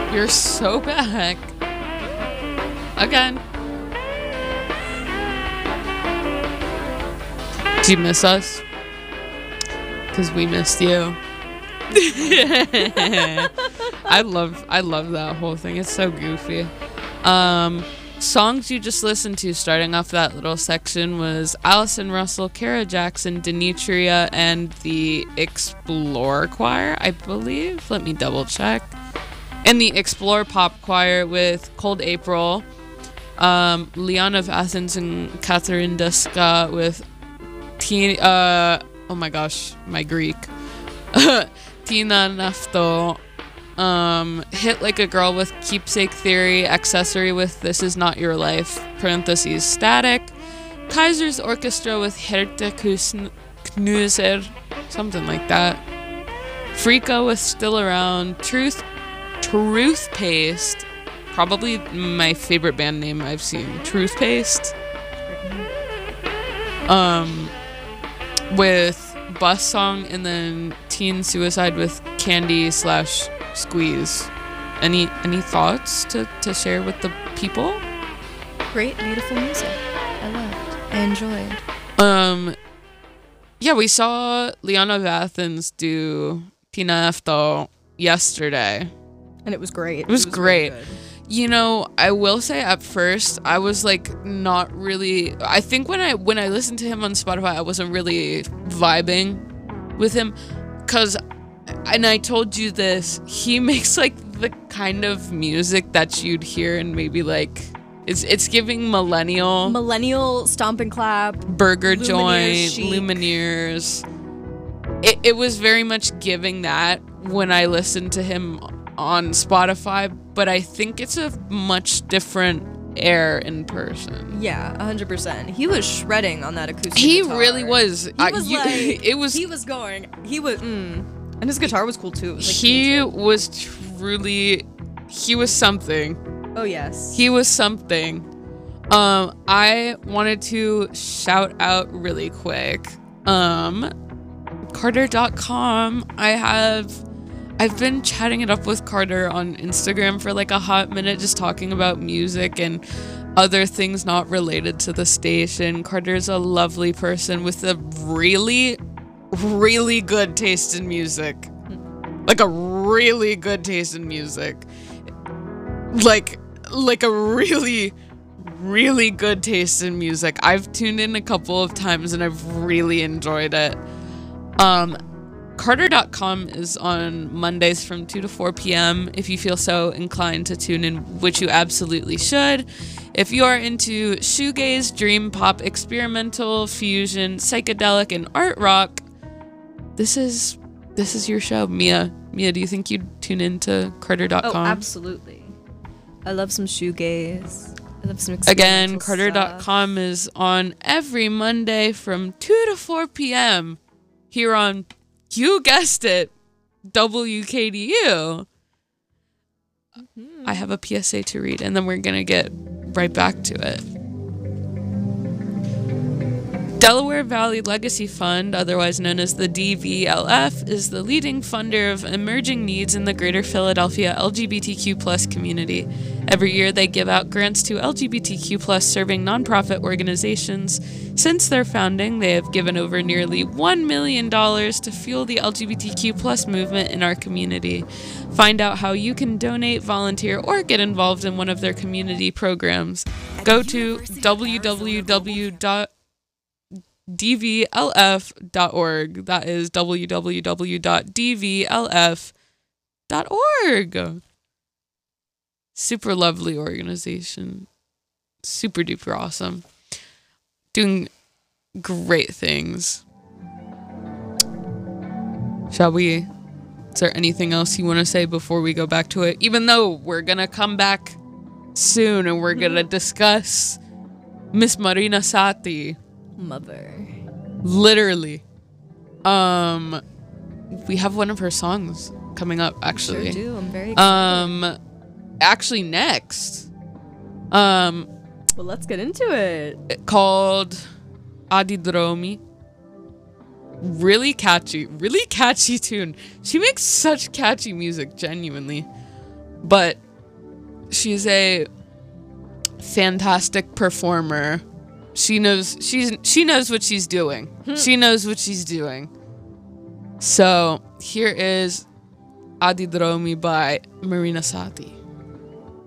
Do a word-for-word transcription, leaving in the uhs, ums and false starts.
You're so back. Again. Do you miss us? Because we missed you. I love I love that whole thing. It's so goofy. Um, songs you just listened to starting off that little section was Allison Russell, Kara Jackson, Denitria, and the Explore Choir, I believe. Let me double check. And the Explore Pop Choir with Cold April, um, Leon of Athens and Catherine Deska with T- uh oh my gosh, my Greek. Tina Nafto, um, Hit Like a Girl with Keepsake Theory, Accessory with This Is Not Your Life, parentheses Static, Kaiser's Orchestra with Herte Knuser, something like that, Freaka with Still Around, Truth Truthpaste, probably my favorite band name I've seen, Truthpaste, um, with Bus Song, and then Teen Suicide with Candy slash Squeeze. Any any thoughts to, to share with the people? Great, beautiful music. I loved. I enjoyed. Um, yeah, we saw Leon of Athens do Tina Nafto yesterday. And it was great. It was, it was great. Really You know, I will say at first I was like not really. I think when I when I listened to him on Spotify, I wasn't really vibing with him, cause, and I told you this. He makes like the kind of music that you'd hear and maybe like it's it's giving millennial, millennial stomp and clap, burger Lumineers joint, chic. Lumineers. It it was very much giving that when I listened to him on Spotify, but I think it's a much different air in person. Yeah, one hundred percent. He was shredding on that acoustic He guitar. really was. He I- was you- like, it was. he was going, he was, mm. And his guitar was cool too. It was like He cool too. was truly. He was something. Oh yes. He was something. Um, I wanted to shout out really quick. Um, Carter dot com. I have. I've been chatting it up with Carter on Instagram for like a hot minute, just talking about music and other things not related to the station. Carter's a lovely person with a really, really good taste in music. Like a really good taste in music. Like, like a really, really good taste in music. I've tuned in a couple of times and I've really enjoyed it. Um, Carter dot com is on Mondays from two to four p.m. if you feel so inclined to tune in, which you absolutely should. If you are into shoegaze, dream pop, experimental, fusion, psychedelic, and art rock, this is this is your show. Mia, Mia, do you think you'd tune into Carter dot com? Oh, absolutely. I love some shoegaze. I love some Again, experimental Carter dot com stuff. is on every Monday from two to four p.m. here on, you guessed it, W K D U. Mm-hmm. I have a P S A to read, and then we're going to get right back to it. Delaware Valley Legacy Fund, otherwise known as the D V L F, is the leading funder of emerging needs in the greater Philadelphia L G B T Q plus community. Every year they give out grants to L G B T Q plus serving nonprofit organizations. Since their founding, they have given over nearly one million dollars to fuel the L G B T Q plus movement in our community. Find out how you can donate, volunteer, or get involved in one of their community programs. Go to w w w dot d v l f dot org. That is w w w dot d v l f dot org. Super lovely organization. Super duper awesome. Doing great things. Shall we? Is there anything else you want to say before we go back to it? Even though we're going to come back soon and we're going to discuss Miss Marina Sati. Mother. Literally. Um, we have one of her songs coming up, actually. Sure do. I'm very excited. Um, actually next. Um, well, let's get into it. Called Adidromi. Really catchy, really catchy tune. She makes such catchy music, genuinely. but she's a fantastic performer. She knows she's she knows what she's doing. She knows what she's doing. So here is Adidromi by Marina Sati.